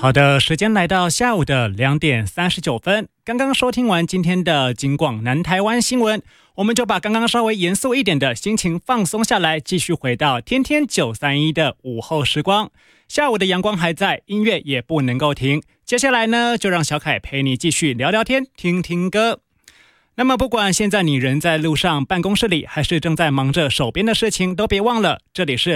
好的，时间来到下午的2点39分，刚刚收听完今天的警广南台湾新闻，我们就把刚刚稍微严肃一点的心情放松下来，继续回到天天931的午后时光。下午的阳光还在，音乐也不能够停。接下来呢，就让小凯陪你继续聊聊天，听听歌。那么不管现在你人在路上、办公室里，还是正在忙着手边的事情，都别忘了，这里是